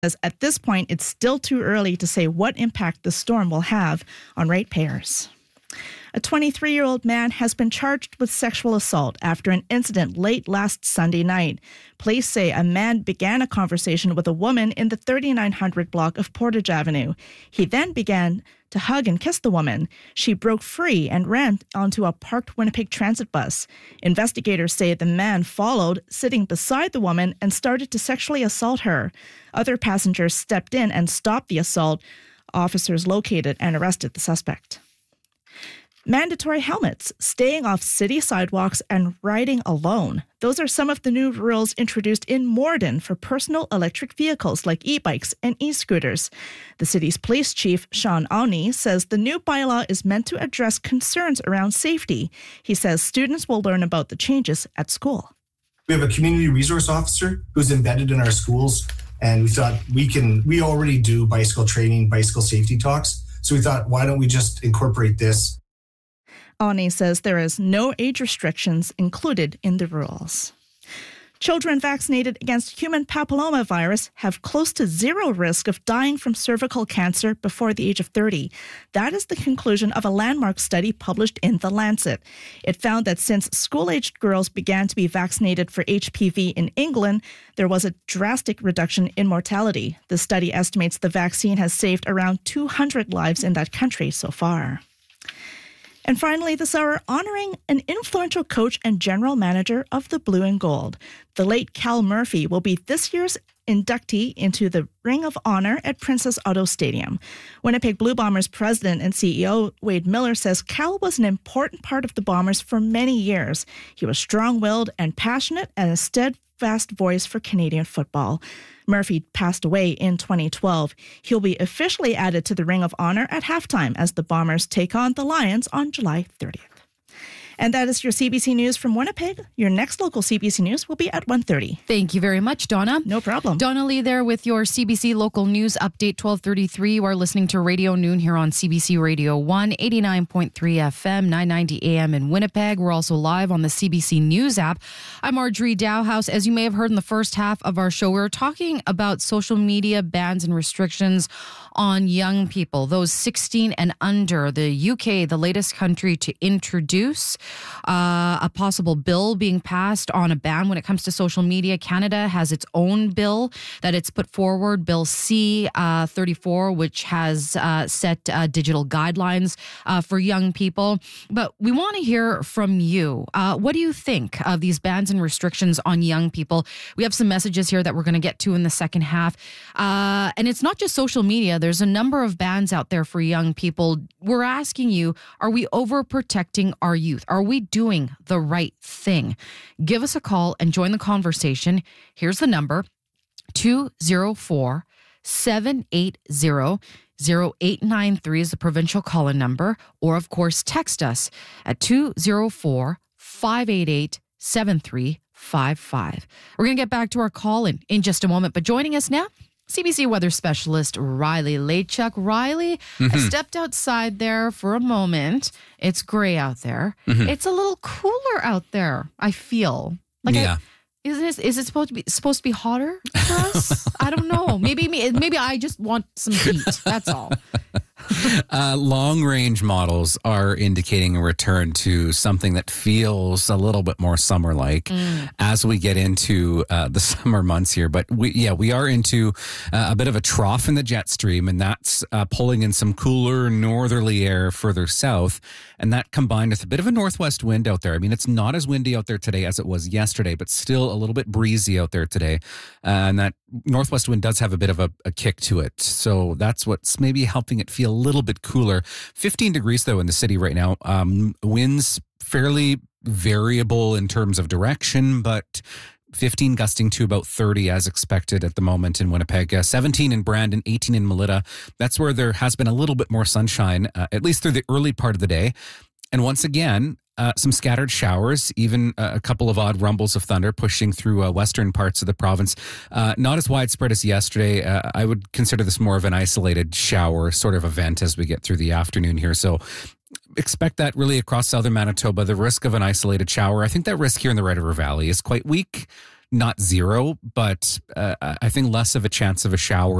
As at this point, it's still too early to say what impact the storm will have on ratepayers. A 23-year-old man has been charged with sexual assault after an incident late last Sunday night. Police say a man began a conversation with a woman in the 3900 block of Portage Avenue. He then began to hug and kiss the woman. She broke free and ran onto a parked Winnipeg Transit bus. Investigators say the man followed, sitting beside the woman, and started to sexually assault her. Other passengers stepped in and stopped the assault. Officers located and arrested the suspect. Mandatory helmets, staying off city sidewalks, and riding alone. Those are some of the new rules introduced in Morden for personal electric vehicles like e-bikes and e-scooters. The city's police chief, Sean Awney, says the new bylaw is meant to address concerns around safety. He says students will learn about the changes at school. We have a community resource officer who's embedded in our schools, and we thought we already do bicycle training, bicycle safety talks. So we thought, why don't we just incorporate this? Awney says there is no age restrictions included in the rules. Children vaccinated against human papillomavirus have close to zero risk of dying from cervical cancer before the age of 30. That is the conclusion of a landmark study published in The Lancet. It found that since school-aged girls began to be vaccinated for HPV in England, there was a drastic reduction in mortality. The study estimates the vaccine has saved around 200 lives in that country so far. And finally, this hour, honoring an influential coach and general manager of the Blue and Gold. The late Cal Murphy will be this year's inductee into the Ring of Honor at Princess Auto Stadium. Winnipeg Blue Bombers president and CEO Wade Miller says Cal was an important part of the Bombers for many years. He was strong-willed and passionate and a steadfast voice for Canadian football. Murphy passed away in 2012. He'll be officially added to the Ring of Honor at halftime as the Bombers take on the Lions on July 30th. And that is your CBC News from Winnipeg. Your next local CBC News will be at 1:30. Thank you very much, Donna. No problem. Donna Lee there with your CBC Local News Update, 12:33. You are listening to Radio Noon here on CBC Radio 1, 89.3 FM, 990 AM in Winnipeg. We're also live on the CBC News app. I'm Marjorie Dowhouse. As you may have heard in the first half of our show, we're talking about social media bans and restrictions on young people, those 16 and under. The UK, the latest country to introduce a possible bill being passed on a ban when it comes to social media. Canada has its own bill that it's put forward, Bill C-34, which has set digital guidelines for young people. But we want to hear from you. What do you think of these bans and restrictions on young people? We have some messages here that we're going to get to in the second half. And it's not just social media. There's a number of bans out there for young people. We're asking you, are we overprotecting our youth? Are we doing the right thing? Give us a call and join the conversation. Here's the number, 204-780-0893 is the provincial call-in number. Or, of course, text us at 204-588-7355. We're going to get back to our call-in in just a moment. But joining us now, CBC weather specialist Riley Lachuk. Riley, I stepped outside there for a moment. It's gray out there. It's a little cooler out there, I feel. Like is it supposed to be hotter for us? I don't know. Maybe I just want some heat. That's all. Long-range models are indicating a return to something that feels a little bit more summer-like as we get into the summer months here. But we are into a bit of a trough in the jet stream, and that's pulling in some cooler northerly air further south. And that combined with a bit of a northwest wind out there. I mean, it's not as windy out there today as it was yesterday, but still a little bit breezy out there today. And that northwest wind does have a bit of a kick to it. So that's what's maybe helping it feel a little bit cooler. 15 degrees, though, in the city right now. Winds fairly variable in terms of direction, but 15 gusting to about 30 as expected at the moment in Winnipeg. 17 in Brandon, 18 in Melita. That's where there has been a little bit more sunshine, at least through the early part of the day. And once again, some scattered showers, even a couple of odd rumbles of thunder pushing through western parts of the province. Not as widespread as yesterday. I would consider this more of an isolated shower sort of event as we get through the afternoon here. So expect that really across southern Manitoba, the risk of an isolated shower. I think that risk here in the Red River Valley is quite weak. not zero, but I think less of a chance of a shower